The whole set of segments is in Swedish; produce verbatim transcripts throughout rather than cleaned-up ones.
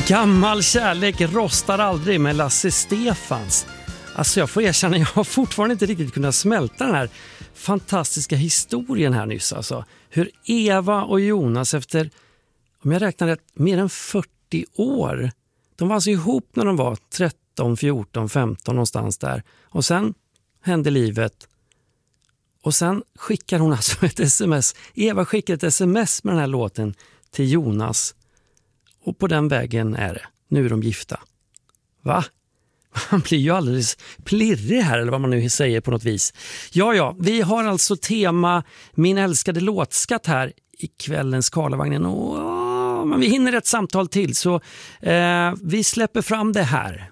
Gammal kärlek rostar aldrig med Lasse Stefans. Alltså jag får erkänna, jag har fortfarande inte riktigt kunnat smälta den här fantastiska historien här nyss. Alltså. Hur Eva och Jonas efter, om jag räknar rätt, mer än fyrtio år. De var alltså ihop när de var tretton, fjorton, femton någonstans där. Och sen hände livet. Och sen skickar hon alltså ett sms. Eva skickar ett sms med den här låten till Jonas. Och på den vägen är det. Nu är de gifta. Va? Man blir ju alldeles plirrig här, eller vad man nu säger på något vis. Ja, ja, vi har alltså tema Min älskade låtskatt här i kvällens Karlavagnen. Och, åh, men vi hinner ett samtal till, så eh, vi släpper fram det här.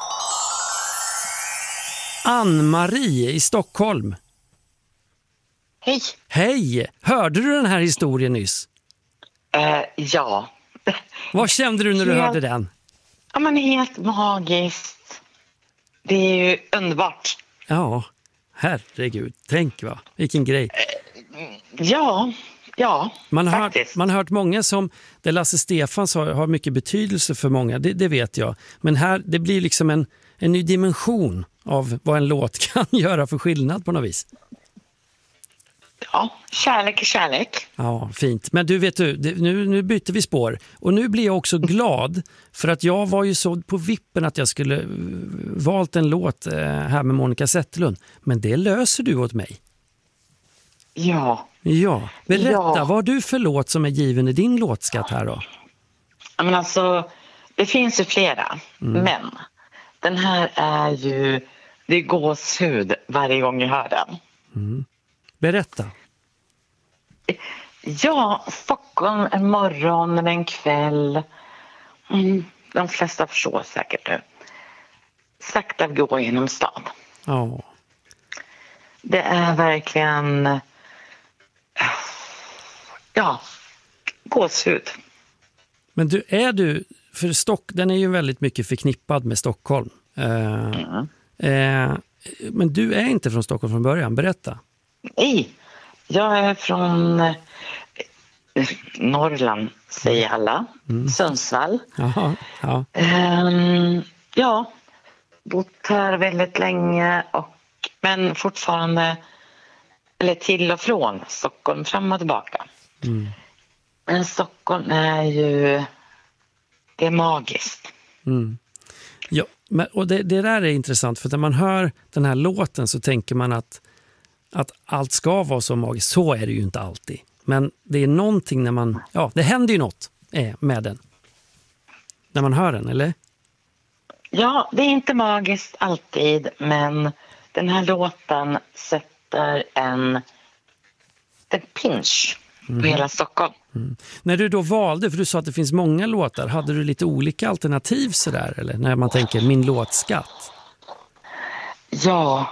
Ann-Marie i Stockholm. Hej. Hej! Hörde du den här historien nyss? Uh, ja. Vad kände du när du helt, hörde den? Ja, men helt magiskt. Det är ju underbart. Ja, herregud. Tänk va, vilken grej. Uh, ja, ja, man har faktiskt. Hört, man har hört många som, det Lasse Stefans har, har mycket betydelse för många, det, det vet jag. Men här, det blir liksom en, en ny dimension av vad en låt kan göra för skillnad på något vis. Ja, kärlek är kärlek. Ja, fint. Men du vet du, det, nu, nu byter vi spår. Och nu blir jag också glad för att jag var ju så på vippen att jag skulle uh, valt en låt uh, här med Monica Zetterlund. Men det löser du åt mig. Ja. Ja, berätta, ja. vad har du för låt som är given i din låtskatt här då? Ja, men alltså, det finns ju flera. Mm. Men den här är ju, det är gåshud varje gång jag hör den. Mm. Berätta. Ja, Stockholm en morgon eller en kväll. Mm, de flesta förstår säkert nu. Sakta gå genom stan. Ja. Det är verkligen, ja, gåshud. Men du, är du, för Stock, den är ju väldigt mycket förknippad med Stockholm. Eh, mm. eh, men du är inte från Stockholm från början, berätta. Nej, jag är från eh, Norrland, säger alla. Mm. Sundsvall. Jaha, ja. Um, ja, bott här väldigt länge, och, men fortfarande, eller till och från Stockholm, fram och tillbaka. Mm. Men Stockholm är ju, det är magiskt. Mm. Ja, men, och det, det där är intressant, för när man hör den här låten så tänker man att att allt ska vara så magiskt. Så är det ju inte alltid. Men det är någonting när man, ja, det händer ju något med den. När man hör den, eller? Ja, det är inte magiskt alltid, men den här låten sätter en, en pinch på mm. hela Stockholm. Mm. När du då valde, för du sa att det finns många låtar, hade du lite olika alternativ sådär, eller? När man tänker min låtskatt. Ja,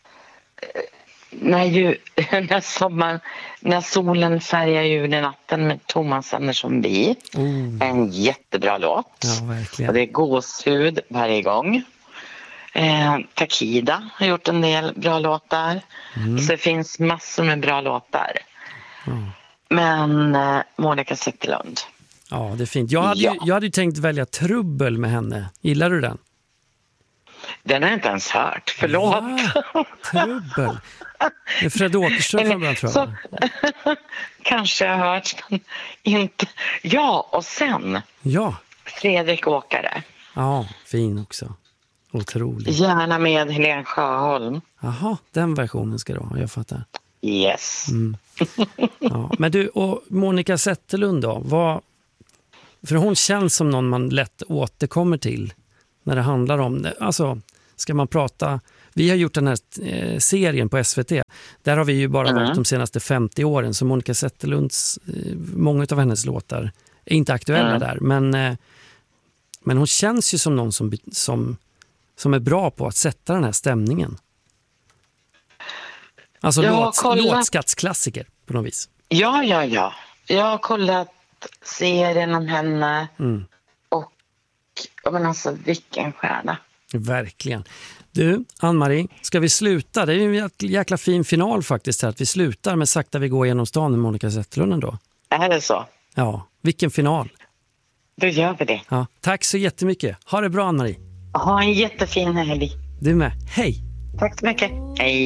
När, ju, när, sommar, när solen färgar julen natten med Thomas Andersson Bi. Oh. En jättebra låt. Ja, verkligen. Och det är gåshud varje gång. Eh, Takida har gjort en del bra låtar. Mm. Så det finns massor med bra låtar. Mm. Men eh, Monica Zetterlund. Ja, det är fint. Jag hade, ja. ju, jag hade ju tänkt välja Trubbel med henne. Gillar du den? Den har jag inte ens hört. Förlåt. Ja, Trubbel. Det är Fred Åkerström från början, tror jag. Så, kanske jag har hört. Inte. Ja, och sen ja. Fredrik Åkare. Ja, fin också. Otroligt. Gärna med Helene Sjöholm. Jaha, den versionen ska du ha, jag fattar. Yes. Mm. Ja, men du, och Monica Zetterlund då? Vad, för hon känns som någon man lätt återkommer till när det handlar om det. Alltså, ska man prata... Vi har gjort den här eh, serien på S V T. Där har vi ju bara mm. varit de senaste femtio åren. Så Monica Zetterlunds, eh, många av hennes låtar är inte aktuella mm. där. Men, eh, men hon känns ju som någon som, som, som är bra på att sätta den här stämningen. Alltså låt, kollat... låtskattsklassiker på något vis. Ja, ja, ja. Jag har kollat serien om henne. Mm. Och men alltså, vilken stjärna. Verkligen. Du, Ann-Marie, ska vi sluta? Det är ju en jäkla fin final faktiskt här, att vi slutar med Sakta vi går genom stan med Monica Zetterlund då. Är det så? Ja, vilken final. Då gör vi det. Ja, tack så jättemycket. Ha det bra, Ann-Marie. Ha en jättefin helg. Du med. Hej! Tack så mycket. Hej!